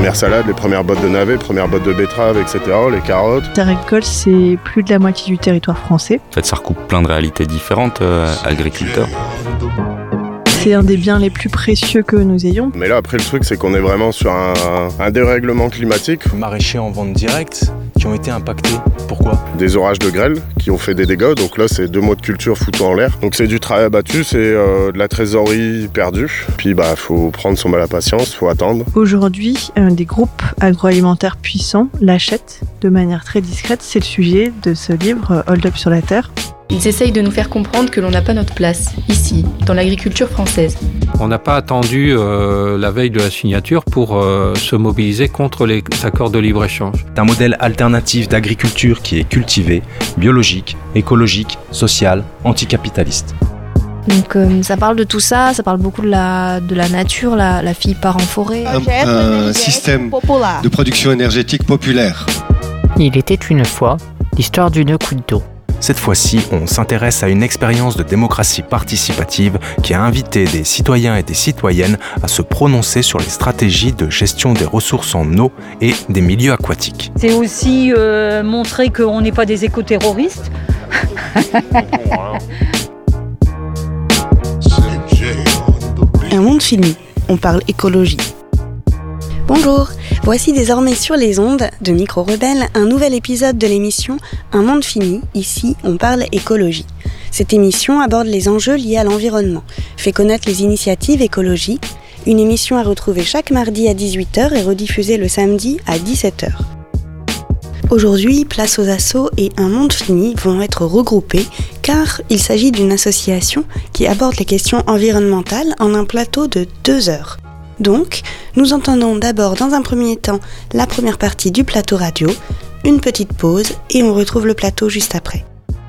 premières salades, les premières bottes de navets, les premières bottes de betteraves, etc., les carottes. Terre agricole, c'est plus de la moitié du territoire français. En fait, ça recoupe plein de réalités différentes, agriculteurs. C'est un des biens les plus précieux que nous ayons. Mais là, après, le truc, c'est qu'on est vraiment sur un dérèglement climatique. Maraîchers en vente directe qui ont été impactés. Pourquoi ? Des orages de grêle qui ont fait des dégâts. Donc là, c'est 2 mois de culture foutus en l'air. Donc c'est du travail abattu, c'est de la trésorerie perdue. Puis faut prendre son mal à patience, faut attendre. Aujourd'hui, des groupes agroalimentaires puissants l'achètent de manière très discrète. C'est le sujet de ce livre, Hold Up sur la Terre. Ils essayent de nous faire comprendre que l'on n'a pas notre place, ici, dans l'agriculture française. On n'a pas attendu la veille de la signature pour se mobiliser contre les accords de libre-échange. C'est un modèle alternatif d'agriculture qui est cultivé, biologique, écologique, social, anticapitaliste. Donc ça parle de tout ça, ça parle beaucoup de la nature, la fille part en forêt. Un système de production énergétique populaire. Il était une fois l'histoire d'une goutte d'eau. Cette fois-ci, on s'intéresse à une expérience de démocratie participative qui a invité des citoyens et des citoyennes à se prononcer sur les stratégies de gestion des ressources en eau et des milieux aquatiques. C'est aussi montrer qu'on n'est pas des éco-terroristes. Un monde fini, on parle écologie. Bonjour, voici désormais sur les ondes de Micro Rebelle un nouvel épisode de l'émission Un monde fini, ici on parle écologie. Cette émission aborde les enjeux liés à l'environnement, fait connaître les initiatives écologiques, une émission à retrouver chaque mardi à 18h et rediffusée le samedi à 17h. Aujourd'hui, Place aux Assauts et Un monde fini vont être regroupés car il s'agit d'une association qui aborde les questions environnementales en un plateau de 2 heures. Donc, nous entendons d'abord dans un premier temps la première partie du plateau radio, une petite pause et on retrouve le plateau juste après.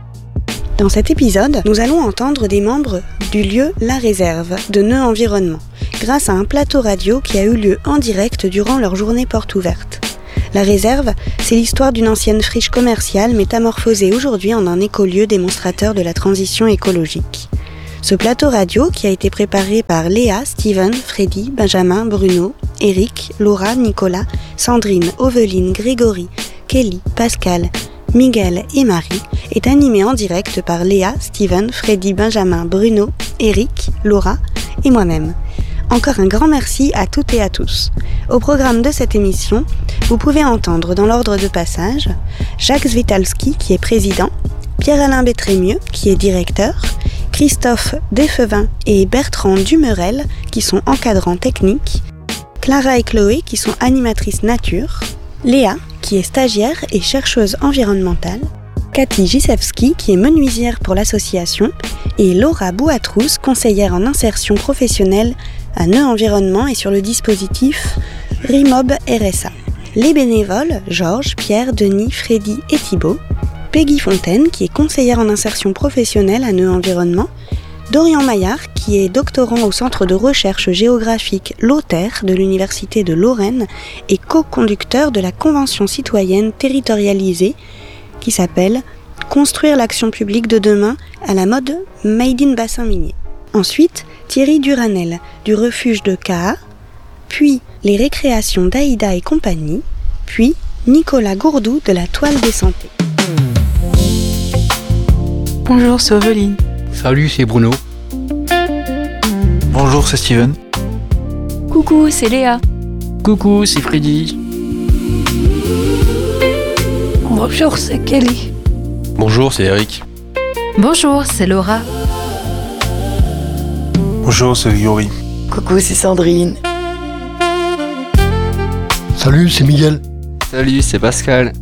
Dans cet épisode, nous allons entendre des membres du lieu La Réserve de Nœud Environnement, grâce à un plateau radio qui a eu lieu en direct durant leur journée porte ouverte. La Réserve, c'est l'histoire d'une ancienne friche commerciale métamorphosée aujourd'hui en un écolieu démonstrateur de la transition écologique. Ce plateau radio, qui a été préparé par Léa, Steven, Freddy, Benjamin, Bruno, Eric, Laura, Nicolas, Sandrine, Oveline, Grégory, Kelly, Pascal, Miguel et Marie, est animé en direct par Léa, Steven, Freddy, Benjamin, Bruno, Eric, Laura et moi-même. Encore un grand merci à toutes et à tous. Au programme de cette émission, vous pouvez entendre dans l'ordre de passage Jacques Zwitalski, qui est président, Pierre-Alain Bétrémieux, qui est directeur, Christophe Desfevin et Bertrand Dumerel, qui sont encadrants techniques, Clara et Chloé, qui sont animatrices nature, Léa, qui est stagiaire et chercheuse environnementale, Cathy Gisewski, qui est menuisière pour l'association, et Laura Bouatrous, conseillère en insertion professionnelle à Nœud Environnement et sur le dispositif RIMOB RSA. Les bénévoles, Georges, Pierre, Denis, Freddy et Thibaut, Peggy Fontaine, qui est conseillère en insertion professionnelle à Nœud Environnement, Dorian Maillard, qui est doctorant au Centre de recherche géographique Lothaire de l'Université de Lorraine et co-conducteur de la Convention citoyenne territorialisée qui s'appelle « Construire l'action publique de demain à la mode Made in Bassin Minier ». Ensuite, Thierry Duranel du refuge de Caha, puis les récréations d'Aïda et compagnie, puis Nicolas Gourdou de la Toile des Santés. Bonjour, c'est Oveline. Salut, c'est Bruno. Bonjour, c'est Steven. Coucou, c'est Léa. Coucou, c'est Freddy. Bonjour, c'est Kelly. Bonjour, c'est Eric. Bonjour, c'est Laura. Bonjour, c'est Yori. Coucou, c'est Sandrine. Salut, c'est Miguel. Salut, c'est Pascal.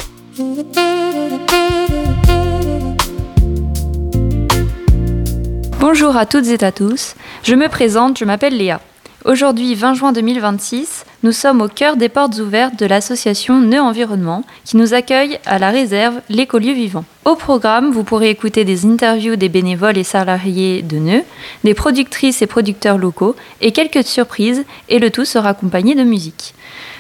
Bonjour à toutes et à tous, je me présente, je m'appelle Léa. Aujourd'hui, 20 juin 2026, nous sommes au cœur des portes ouvertes de l'association Nœud Environnement qui nous accueille à la réserve L'Écolieu Vivant. Au programme, vous pourrez écouter des interviews des bénévoles et salariés de Nœud, des productrices et producteurs locaux et quelques surprises, et le tout sera accompagné de musique.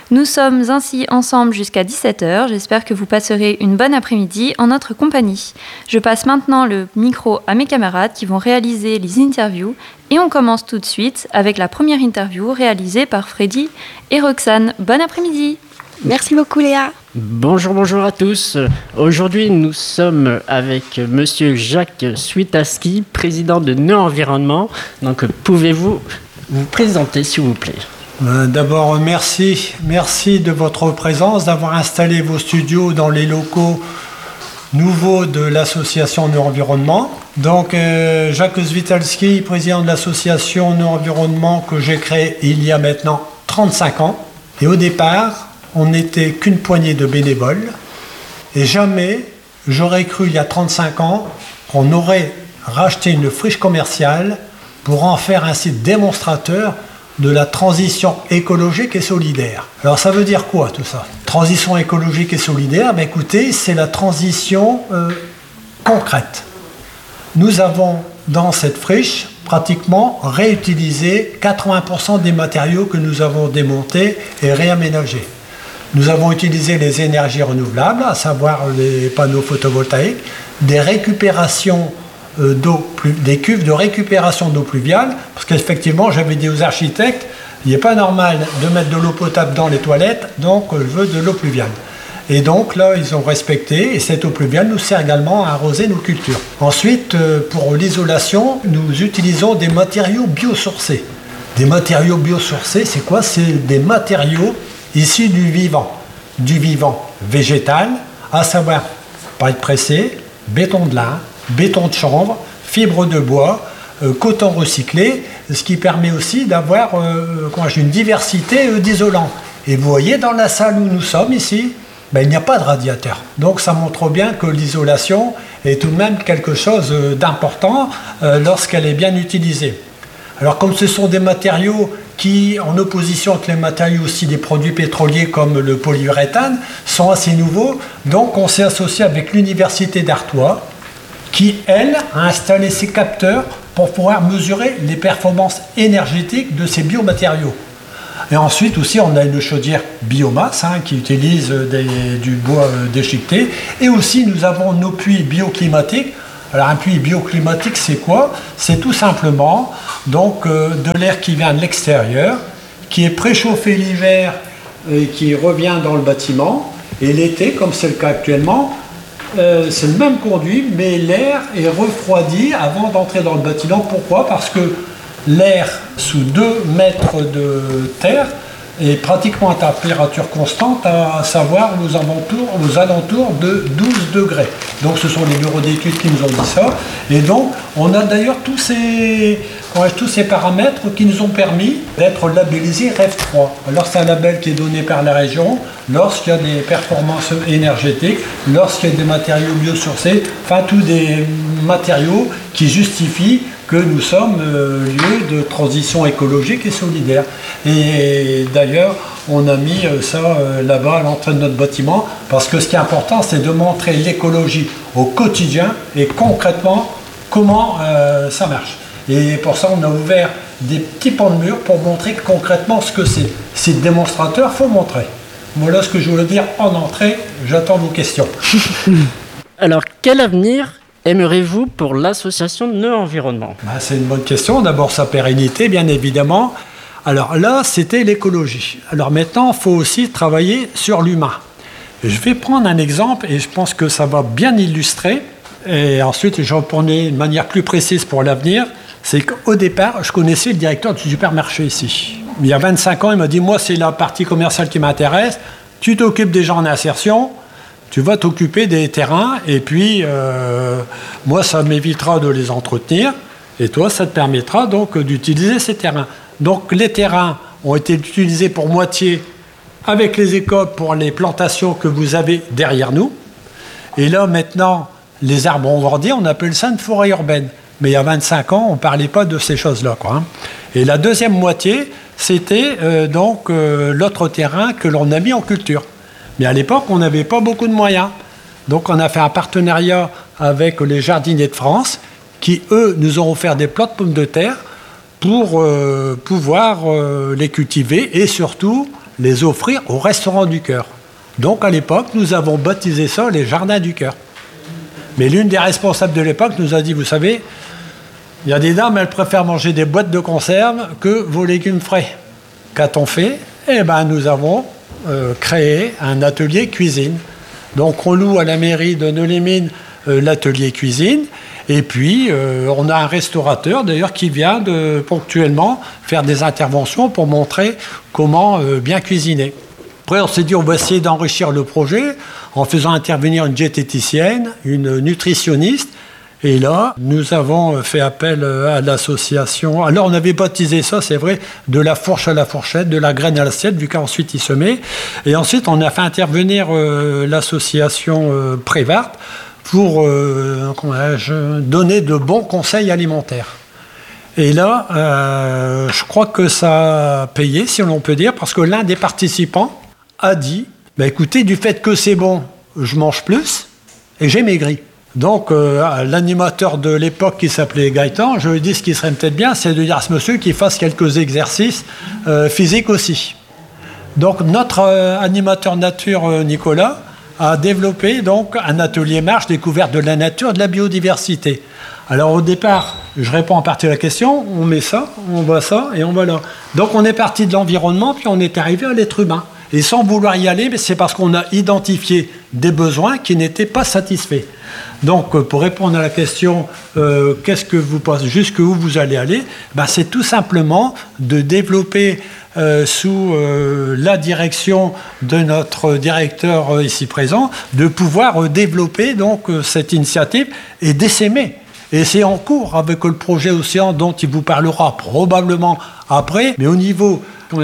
Nous sommes ainsi ensemble jusqu'à 17h. J'espère que vous passerez une bonne après-midi en notre compagnie. Je passe maintenant le micro à mes camarades qui vont réaliser les interviews. Et on commence tout de suite avec la première interview réalisée par Freddy et Roxane. Bon après-midi. Merci beaucoup Léa. Bonjour à tous. Aujourd'hui, nous sommes avec monsieur Jacques Switaski, président de Nœud Environnement. Donc, pouvez-vous vous présenter, s'il vous plaît? D'abord, merci de votre présence, d'avoir installé vos studios dans les locaux nouveaux de l'association Nœud Environnement. Donc, Jacques Switalski, président de l'association Nœud Environnement que j'ai créée il y a maintenant 35 ans. Et au départ, on n'était qu'une poignée de bénévoles. Et jamais, j'aurais cru il y a 35 ans, qu'on aurait racheté une friche commerciale pour en faire un site démonstrateur de la transition écologique et solidaire. Alors ça veut dire quoi tout ça? Transition écologique et solidaire, écoutez, c'est la transition concrète. Nous avons dans cette friche pratiquement réutilisé 80% des matériaux que nous avons démontés et réaménagés. Nous avons utilisé les énergies renouvelables, à savoir les panneaux photovoltaïques, des récupérations d'eau, des cuves de récupération d'eau pluviale, parce qu'effectivement, j'avais dit aux architectes, il n'est pas normal de mettre de l'eau potable dans les toilettes, donc je veux de l'eau pluviale. Et donc là, ils ont respecté, et cette eau pluviale nous sert également à arroser nos cultures. Ensuite, pour l'isolation, nous utilisons des matériaux biosourcés. Des matériaux biosourcés, c'est quoi? C'est des matériaux issus du vivant végétal, à savoir paille pressée, béton de lin, béton de chanvre, fibres de bois, coton recyclé, ce qui permet aussi d'avoir une diversité d'isolants. Et vous voyez, dans la salle où nous sommes ici, il n'y a pas de radiateur. Donc ça montre bien que l'isolation est tout de même quelque chose d'important lorsqu'elle est bien utilisée. Alors comme ce sont des matériaux qui, en opposition avec les matériaux aussi des produits pétroliers comme le polyuréthane, sont assez nouveaux, donc on s'est associé avec l'Université d'Artois, qui, elle, a installé ses capteurs pour pouvoir mesurer les performances énergétiques de ces biomatériaux. Et ensuite aussi, on a une chaudière biomasse qui utilise du bois déchiqueté. Et aussi, nous avons nos puits bioclimatiques. Alors, un puits bioclimatique, c'est quoi? C'est tout simplement donc, de l'air qui vient de l'extérieur, qui est préchauffé l'hiver et qui revient dans le bâtiment. Et l'été, comme c'est le cas actuellement, c'est le même conduit, mais l'air est refroidi avant d'entrer dans le bâtiment. Pourquoi? Parce que l'air sous 2 mètres de terre est pratiquement à température constante, à savoir aux alentours de 12 degrés. Donc ce sont les bureaux d'études qui nous ont dit ça. Et donc on a d'ailleurs tous ces paramètres qui nous ont permis d'être labellisés REV 3. Alors c'est un label qui est donné par la région lorsqu'il y a des performances énergétiques, lorsqu'il y a des matériaux biosourcés, enfin tous des matériaux qui justifient que nous sommes lieu de transition écologique et solidaire. Et d'ailleurs, on a mis ça là-bas à l'entrée de notre bâtiment, parce que ce qui est important, c'est de montrer l'écologie au quotidien et concrètement comment ça marche. Et pour ça, on a ouvert des petits pans de mur pour montrer concrètement ce que c'est. C'est le démonstrateur, il faut montrer. Voilà ce que je voulais dire en entrée. J'attends vos questions. Alors, quel avenir aimeriez-vous pour l'association Nœud Environnement? C'est une bonne question. D'abord, sa pérennité, bien évidemment. Alors là, c'était l'écologie. Alors maintenant, il faut aussi travailler sur l'humain. Je vais prendre un exemple et je pense que ça va bien illustrer. Et ensuite, je reprendrai de manière plus précise pour l'avenir. C'est qu'au départ, je connaissais le directeur du supermarché ici. Il y a 25 ans, il m'a dit « Moi, c'est la partie commerciale qui m'intéresse. Tu t'occupes des gens en insertion. Tu vas t'occuper des terrains et puis moi, ça m'évitera de les entretenir et toi, ça te permettra donc d'utiliser ces terrains. » Donc les terrains ont été utilisés pour moitié avec les écoles pour les plantations que vous avez derrière nous. Et là, maintenant, les arbres ont grandi, on appelle ça une forêt urbaine. Mais il y a 25 ans, on ne parlait pas de ces choses-là, quoi. Et la deuxième moitié, c'était l'autre terrain que l'on a mis en culture. Mais à l'époque, on n'avait pas beaucoup de moyens. Donc on a fait un partenariat avec les jardiniers de France qui, eux, nous ont offert des plots de pommes de terre pour pouvoir les cultiver et surtout les offrir au restaurant du cœur. Donc à l'époque, nous avons baptisé ça les jardins du cœur. Mais l'une des responsables de l'époque nous a dit, vous savez, il y a des dames, elles préfèrent manger des boîtes de conserve que vos légumes frais. Qu'a-t-on fait? Eh bien, nous avons créé un atelier cuisine. Donc on loue à la mairie de Neux-les-Mines l'atelier cuisine. Et puis, on a un restaurateur, d'ailleurs, qui vient ponctuellement faire des interventions pour montrer comment bien cuisiner. Après, on s'est dit, on va essayer d'enrichir le projet en faisant intervenir une diététicienne, une nutritionniste. Et là, nous avons fait appel à l'association. Alors, on avait baptisé ça, c'est vrai, de la fourche à la fourchette, de la graine à l'assiette, vu qu'ensuite il se met. Et ensuite, on a fait intervenir l'association Prévart pour donner de bons conseils alimentaires. Et là, je crois que ça a payé, si l'on peut dire, parce que l'un des participants a dit, écoutez, du fait que c'est bon, je mange plus et j'ai maigri. Donc, l'animateur de l'époque qui s'appelait Gaëtan, je lui ai dit, ce qui serait peut-être bien, c'est de dire à ce monsieur qu'il fasse quelques exercices physiques aussi. Donc, notre animateur nature, Nicolas, a développé donc un atelier marche découverte de la nature et de la biodiversité. Alors au départ, je réponds en partie à la question, on met ça, on voit ça et on va là. Donc on est parti de l'environnement, puis on est arrivé à l'être humain. Et sans vouloir y aller, mais c'est parce qu'on a identifié des besoins qui n'étaient pas satisfaits. Donc pour répondre à la question, qu'est-ce que vous pensez, jusqu'où vous allez aller, c'est tout simplement de développer sous la direction de notre directeur ici présent, de pouvoir développer donc cette initiative et d'essaimer. Et c'est en cours avec le projet Océan dont il vous parlera probablement après, mais au niveau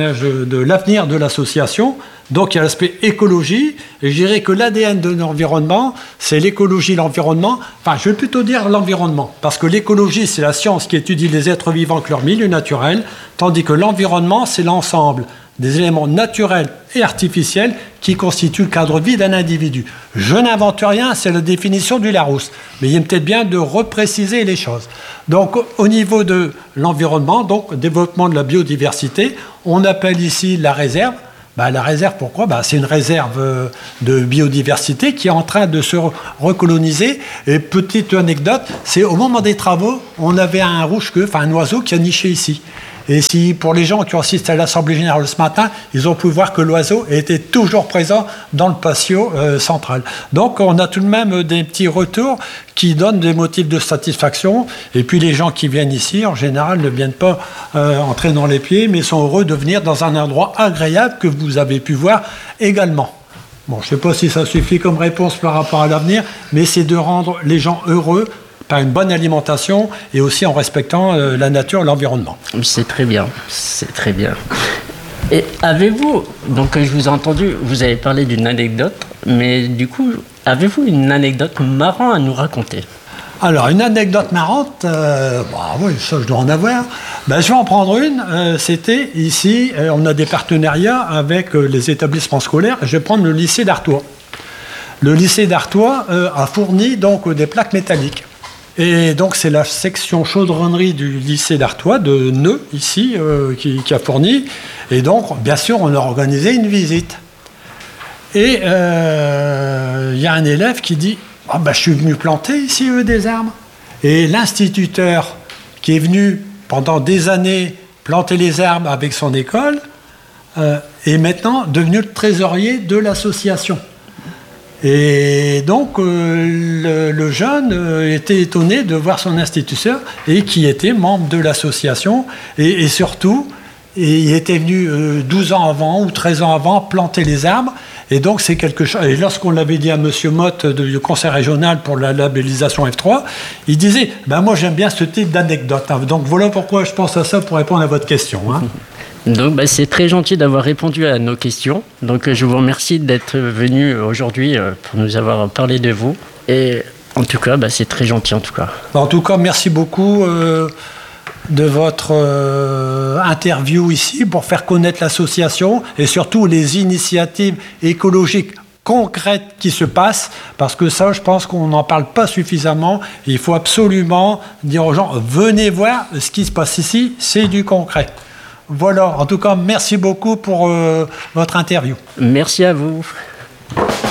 de l'avenir de l'association, donc il y a l'aspect écologie, et je dirais que l'ADN de l'environnement, c'est l'écologie, l'environnement, enfin je vais plutôt dire l'environnement, parce que l'écologie c'est la science qui étudie les êtres vivants avec leur milieu naturel, tandis que l'environnement c'est l'ensemble des éléments naturels et artificiels qui constituent le cadre de vie d'un individu. Je n'invente rien, c'est la définition du Larousse. Mais il est peut-être bien de repréciser les choses. Donc, au niveau de l'environnement, donc développement de la biodiversité, on appelle ici la réserve. La réserve, pourquoi ? C'est une réserve de biodiversité qui est en train de se recoloniser. Et petite anecdote, c'est au moment des travaux, on avait un rouge-queue, un oiseau qui a niché ici. Et si, pour les gens qui ont assisté à l'Assemblée Générale ce matin, ils ont pu voir que l'oiseau était toujours présent dans le patio central. Donc, on a tout de même des petits retours qui donnent des motifs de satisfaction. Et puis, les gens qui viennent ici, en général, ne viennent pas entrer dans les pieds, mais sont heureux de venir dans un endroit agréable que vous avez pu voir également. Bon, je ne sais pas si ça suffit comme réponse par rapport à l'avenir, mais c'est de rendre les gens heureux par une bonne alimentation et aussi en respectant la nature et l'environnement. C'est très bien, c'est très bien. Et avez-vous, donc je vous ai entendu, vous avez parlé d'une anecdote, mais du coup, avez-vous une anecdote marrante à nous raconter ? Alors, une anecdote marrante, oui, ça je dois en avoir. Je vais en prendre une. C'était ici, on a des partenariats avec les établissements scolaires. Je vais prendre le lycée d'Artois. Le lycée d'Artois a fourni donc des plaques métalliques. Et donc c'est la section chaudronnerie du lycée d'Artois de Neux ici qui a fourni. Et donc bien sûr on a organisé une visite. Et il y a un élève qui dit je suis venu planter ici des arbres. Et l'instituteur qui est venu pendant des années planter les arbres avec son école est maintenant devenu le trésorier de l'association. Et donc, le jeune était étonné de voir son instituteur et qui était membre de l'association. Et surtout, il était venu 12 ans avant ou 13 ans avant planter les arbres. Et donc, c'est quelque chose. Et lorsqu'on l'avait dit à M. Motte du Conseil régional pour la labellisation F3, il disait moi, j'aime bien ce type d'anecdote. Donc, voilà pourquoi je pense à ça pour répondre à votre question. Donc c'est très gentil d'avoir répondu à nos questions. Donc je vous remercie d'être venu aujourd'hui pour nous avoir parlé de vous. Et en tout cas, c'est très gentil en tout cas. En tout cas, merci beaucoup de votre interview ici pour faire connaître l'association et surtout les initiatives écologiques concrètes qui se passent, parce que ça, je pense qu'on n'en parle pas suffisamment. Il faut absolument dire aux gens, venez voir ce qui se passe ici, c'est du concret. Voilà, en tout cas, merci beaucoup pour votre interview. Merci à vous.